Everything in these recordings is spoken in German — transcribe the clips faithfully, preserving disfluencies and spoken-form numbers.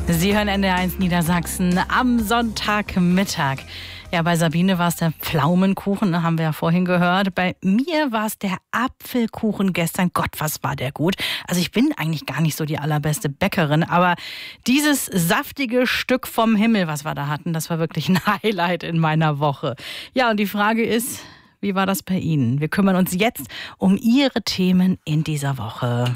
Sie hören N D R eins Niedersachsen am Sonntagmittag. Ja, bei Sabine war es der Pflaumenkuchen, haben wir ja vorhin gehört. Bei mir war es der Apfelkuchen gestern. Gott, was war der gut. Also ich bin eigentlich gar nicht so die allerbeste Bäckerin, aber dieses saftige Stück vom Himmel, was wir da hatten, das war wirklich ein Highlight in meiner Woche. Ja, und die Frage ist, wie war das bei Ihnen? Wir kümmern uns jetzt um Ihre Themen in dieser Woche.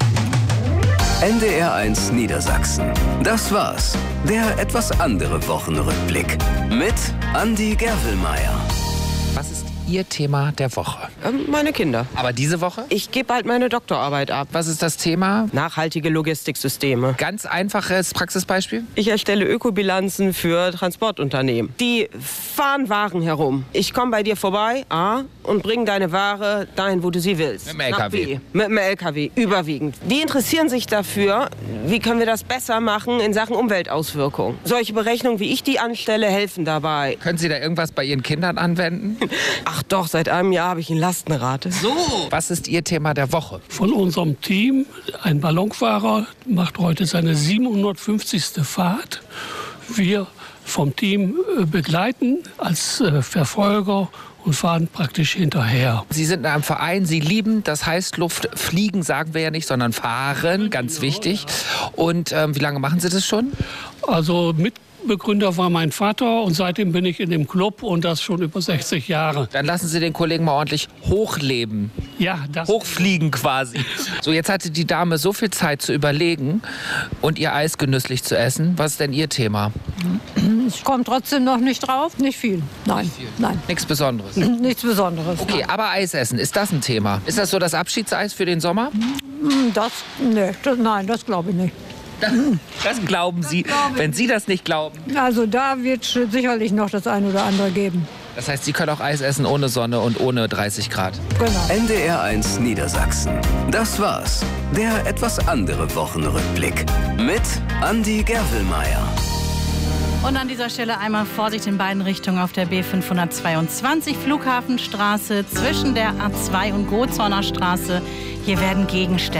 N D R eins Niedersachsen. Das war's. Der etwas andere Wochenrückblick. Mit Andi Gerwelmeier. Was ist Ihr Thema der Woche? Ähm, meine Kinder. Aber diese Woche? Ich gebe bald meine Doktorarbeit ab. Was ist das Thema? Nachhaltige Logistiksysteme. Ganz einfaches Praxisbeispiel? Ich erstelle Ökobilanzen für Transportunternehmen. Die fahren Waren herum. Ich komme bei dir vorbei, A, und bringe deine Ware dahin, wo du sie willst. Mit dem L K W? Nach B. Mit dem L K W, überwiegend. Die interessieren sich dafür, wie können wir das besser machen in Sachen Umweltauswirkungen. Solche Berechnungen, wie ich die anstelle, helfen dabei. Können Sie da irgendwas bei Ihren Kindern anwenden? Ach doch, seit einem Jahr habe ich eine Lastenrate. So! Was ist Ihr Thema der Woche? Von unserem Team, ein Ballonfahrer, macht heute seine siebenhundertfünfzigste Fahrt. Wir vom Team begleiten als Verfolger und fahren praktisch hinterher. Sie sind in einem Verein, Sie lieben das Heißluft. Fliegen sagen wir ja nicht, sondern fahren, ganz wichtig. Und ähm, wie lange machen Sie das schon? Also Mitbegründer war mein Vater und seitdem bin ich in dem Club und das schon über sechzig Jahre. Dann lassen Sie den Kollegen mal ordentlich hochleben. Ja, das Hochfliegen quasi. So, jetzt hatte die Dame so viel Zeit zu überlegen und ihr Eis genüsslich zu essen. Was ist denn Ihr Thema? Ich komme trotzdem noch nicht drauf. Nicht viel. Nein, Nicht viel. nein. Nichts Besonderes. Nichts Besonderes. Okay, nein. aber Eis essen, ist das ein Thema? Ist das so das Abschiedseis für den Sommer? Das, nee, das, nein, das glaube ich nicht. Das glauben Sie, wenn Sie das nicht glauben. Also da wird es sicherlich noch das ein oder andere geben. Das heißt, Sie können auch Eis essen ohne Sonne und ohne dreißig Grad. Genau. N D R eins Niedersachsen. Das war's. Der etwas andere Wochenrückblick. Mit Andi Gerwelmeier. Und an dieser Stelle einmal Vorsicht in beiden Richtungen auf der B fünfhundertzweiundzwanzig Flughafenstraße zwischen der A zwei und Gozorner Straße. Hier werden Gegenstände